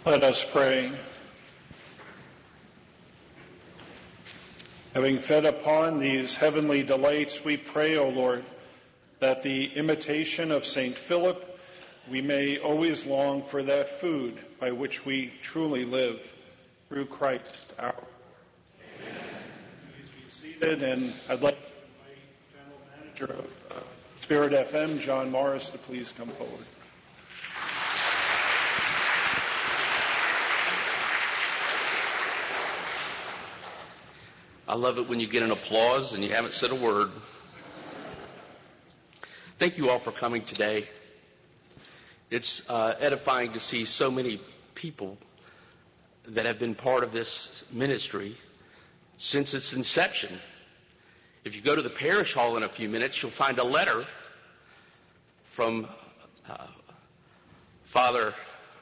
Let us pray. Having fed upon these heavenly delights, we pray, O Lord, that the imitation of St. Philip, we may always long for that food by which we truly live, through Christ our Lord. Amen. Please be seated, and I'd like to invite General Manager of Spirit FM, John Morris, to please come forward. I love it when you get an applause and you haven't said a word. Thank you all for coming today. It's edifying to see so many people that have been part of this ministry since its inception. If you go to the parish hall in a few minutes, you'll find a letter from Father,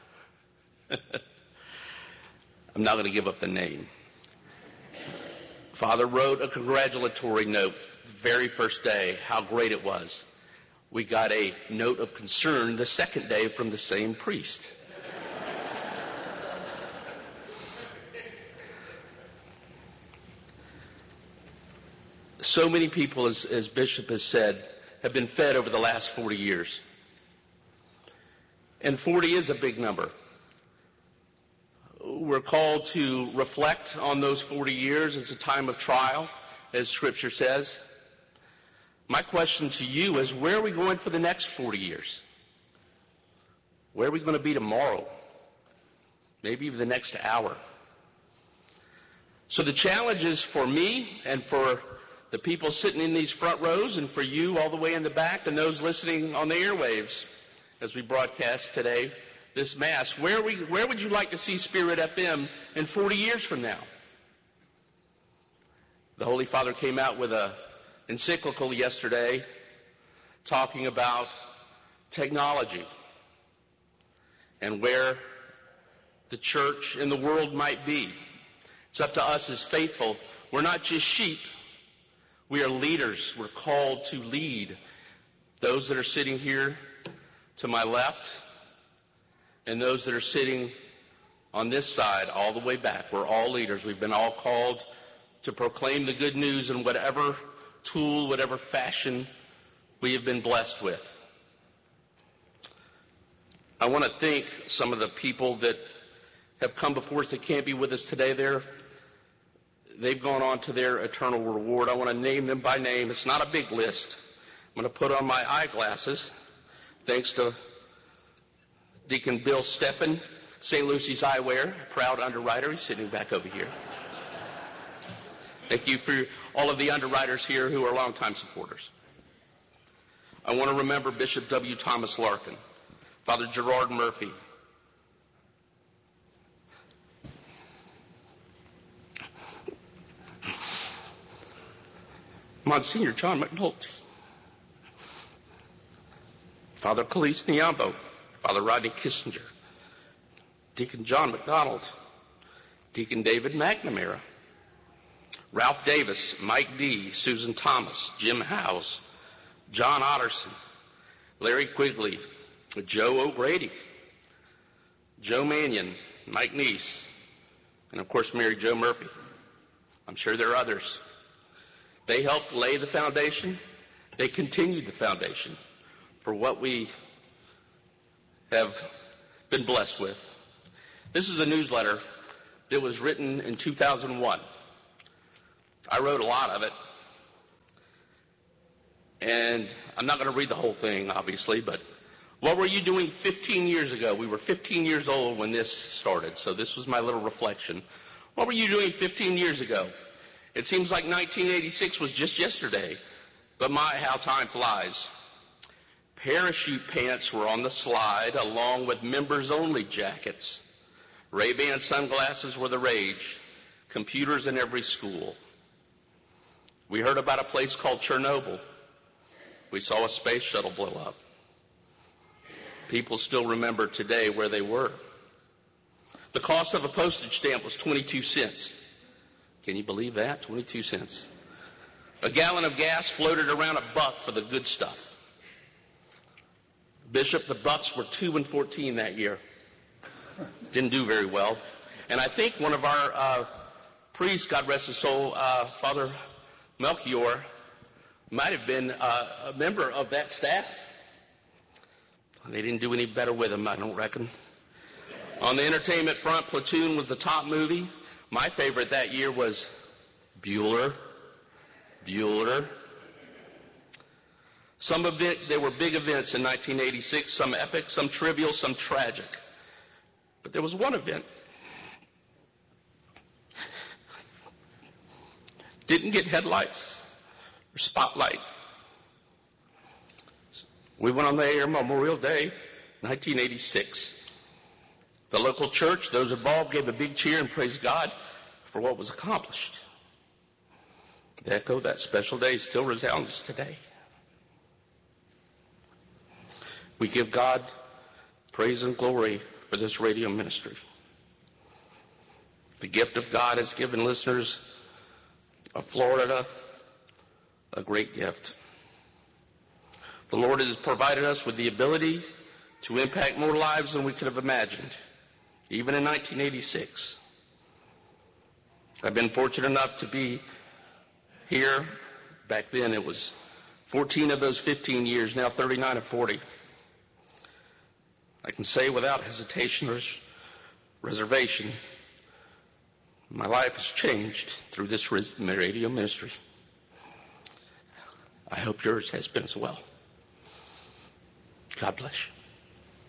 I'm not going to give up the name. Father wrote a congratulatory note the very first day, how great it was. We got a note of concern the second day from the same priest. So many people, as Bishop has said, have been fed over the last 40 years. And 40 is a big number. We're called to reflect on those 40 years as a time of trial, as Scripture says. My question to you is, where are we going for the next 40 years? Where are we going to be tomorrow? Maybe even the next hour. So the challenge is for me and for the people sitting in these front rows and for you all the way in the back and those listening on the airwaves as we broadcast today, this Mass. Where would you like to see Spirit FM in 40 years from now? The Holy Father came out with an encyclical yesterday talking about technology and where the church and the world might be. It's up to us as faithful. We're not just sheep. We are leaders. We're called to lead. Those that are sitting here to my left and those that are sitting on this side all the way back, we're all leaders. We've been all called to proclaim the good news in whatever tool, whatever fashion we have been blessed with. I want to thank some of the people that have come before us that can't be with us today. They've gone on to their eternal reward. I want to name them by name. It's not a big list. I'm going to put on my eyeglasses, thanks to Deacon Bill Steffen, St. Lucy's Eyewear, proud underwriter. He's sitting back over here. Thank you for all of the underwriters here who are longtime supporters. I want to remember Bishop W. Thomas Larkin, Father Gerard Murphy, Monsignor John McNulty, Father Calise Nyambo, Father Rodney Kissinger, Deacon John McDonald, Deacon David McNamara, Ralph Davis, Mike D., Susan Thomas, Jim Howes, John Otterson, Larry Quigley, Joe O'Grady, Joe Mannion, Mike Neese, and of course Mary Jo Murphy. I'm sure there are others. They helped lay the foundation. They continued the foundation for what we have been blessed with. This is a newsletter that was written in 2001. I wrote a lot of it. And I'm not going to read the whole thing, obviously, but what were you doing 15 years ago? We were 15 years old when this started, so this was my little reflection. What were you doing 15 years ago? It seems like 1986 was just yesterday, but my, how time flies. Parachute pants were on the slide along with members-only jackets. Ray-Ban sunglasses were the rage. Computers in every school. We heard about a place called Chernobyl. We saw a space shuttle blow up. People still remember today where they were. The cost of a postage stamp was 22 cents. Can you believe that? 22 cents. A gallon of gas floated around $1 for the good stuff. Bishop, the Bucks were 2-14 that year. Didn't do very well. And I think one of our priests, God rest his soul, Father Melchior, might have been a member of that staff. They didn't do any better with him, I don't reckon. On the entertainment front, Platoon was the top movie. My favorite that year was Bueller. Some of it, there were big events in 1986, some epic, some trivial, some tragic. But there was one event. Didn't get headlights or spotlight. We went on the air Memorial Day, 1986. The local church, those involved, gave a big cheer and praised God for what was accomplished. The echo of that special day still resounds today. We give God praise and glory for this radio ministry. The gift of God has given listeners of Florida a great gift. The Lord has provided us with the ability to impact more lives than we could have imagined, even in 1986. I've been fortunate enough to be here. Back then it was 14 of those 15 years, now 39 of 40. I can say without hesitation or reservation, my life has changed through this radio ministry. I hope yours has been as well. God bless you.